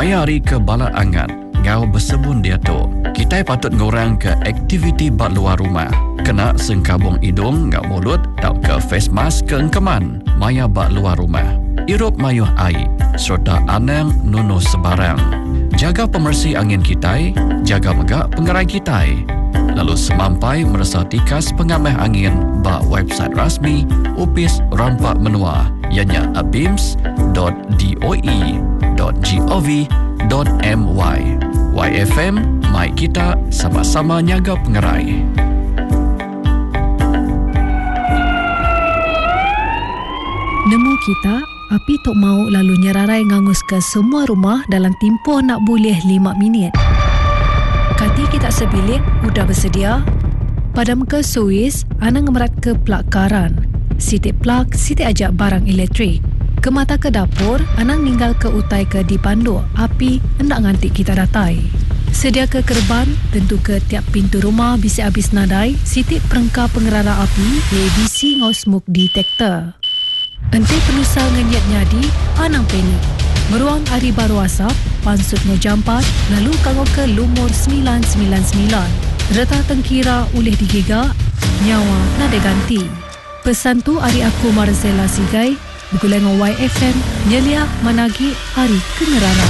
Maya hari ke bala angan, ngau bersebun dia tu. Kita patut ngurang ke aktiviti bat luar rumah. Kena sengkabung hidung, ngau mulut, tak ke face mask ke engkeman. Maya bat luar rumah. Irup mayuh air, serta anang nunuh sebarang. Jaga pemersih angin kita, jaga megak penggerai kita. Lalu semampai merasa tikas pengamah angin bak website rasmi Upis Rampak Menua, ianya abims.doe.gov.my. YFM, mai kita sama-sama nyaga pengerai. Nemu kita, api tok mau lalu nyerarai ngangus ke semua rumah dalam tempoh nak boleh 5 minit. Kati kita sebilik, udah bersedia? Padam ke Suis, anang ngemerat ke plug karan. Sitik plug, sitik ajak barang elektrik. Ke mata ke dapur, anang ninggal ke utai ke dipandu. Api, hendak ngantik kita datai. Sedia ke kerban, tentu ke tiap pintu rumah bisa habis nadai. Sitik perengkah pengerara api, ABC ngau smoke detector. Ente penusa ngenyat nyadi, anang penik. Meruang hari baru asap, pansut ngejampat, lalu kangau ke lumur 999. Reta tengkira ulih digigak, nyawa nada ganti. Pesan tu hari aku Marzela Sigai, bergulai YFM, nyelia managi hari kengerana.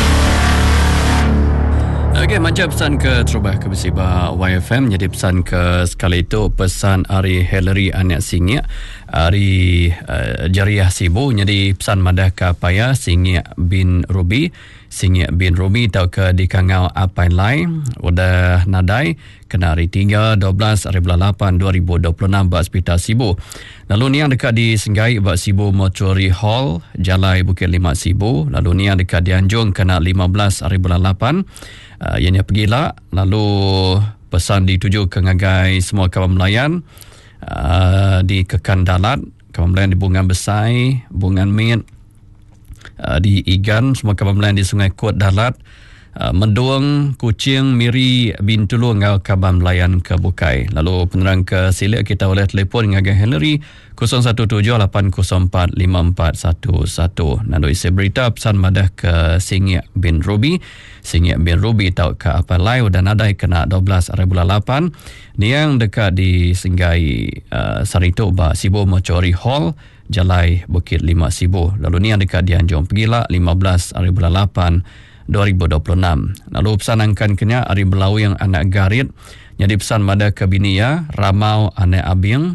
Okey, macam pesan ke terubah ke Besiba YFM. Jadi pesan ke sekali itu pesan Ari Hillary anak Singik Ari Jariah Sibu. Jadi pesan madah ke paya Singik bin Ruby tau ke di kangau apa lain udah nadai kena hari 3 12 hari 8 2026 bak Hospital Sibu. Lalu ni yang dekat di Senggai bak Sibu Mortuary Hall Jalai Bukit 5 Sibu. Lalu ni yang dekat di Anjung kena 15 hari 8 ianya pergilah. Lalu pesan dituju ke ngagai semua kawan melayan di Kekan Dalat, kawan melayan di Bungan Besai, Bungan Mit, di Igan, semua kawan melayan di Sungai Kot Dalat, Menduang, Kucing, Miri, Bintulu ngau kawan melayan ke Bukai. Lalu penerang ke Silik kita boleh telefon ngagai Hillary 017-804-5411. Nado isi berita pesan madah ke Singik bin Ruby tau ke apa lain udah nadai kena 12 hari bulan 8. Ni yang dekat di Senggai Sarito ba Sibu Mortuary Hall Jalai Bukit 5 Sibu. Lalu ni yang dekat di Anjung pergilah 15 hari bulan 8 2026. Lalu pesan angkan kenya hari belau yang anak garit. Jadi pesan madah ke binia Ramau ane Abing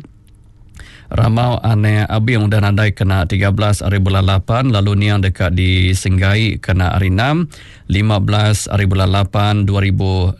udah nadai kena 13 hari bulan 8. Lalu ni yang dekat di Senggai kena hari 6 15 hari bulan 8 2026.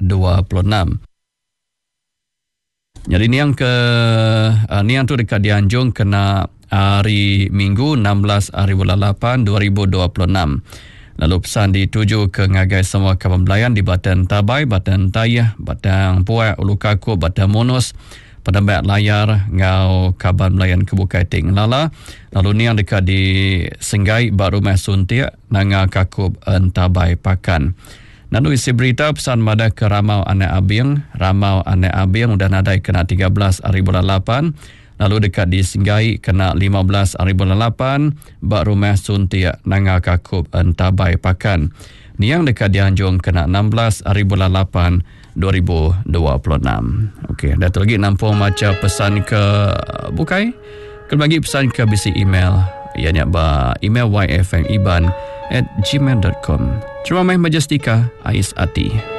Jadi ni yang tu dekat di Anjung kena hari Minggu 16 hari bulan 8 2026. Lalu pesan dituju ke ngagai semua kawan belayan di Batang Tabai, Batang Tayah, Batang Puak, Ulu Kaku, Batang Monus, pada baik layar ngau kaban melayan ke Bukai Ting Lala. Lalu ni yang dekat di Senggai Baru Rumah Suntiak Nanga Kakub Entabai Pakan. Lalu isi berita pesan madah ke Ramau Anak Abing udah nadai kena 13 hari bulan 8. Lalu dekat di Senggai kena 15 hari bulan 8 bak Rumah Suntiak Nanga Kakub Entabai Pakan. Ni yang dekat di Anjung kena 16 hari bulan 8 2026. Okey, dah tu lagi nampung macam pesan ke Bukai. Kalau bagi pesan ke bisi email, ianya ba email yfmiban@gmail.com. Terima kasih Majestika Ais Ati.